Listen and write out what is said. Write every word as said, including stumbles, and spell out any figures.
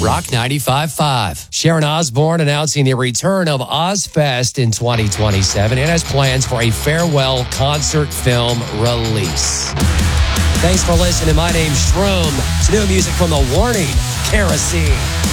Rock ninety-five point five. Sharon Osbourne announcing the return of Ozfest in twenty twenty-seven and has plans for a farewell concert film release. Thanks for listening. My name's Shroom. It's new music from The Warning, Kerosene.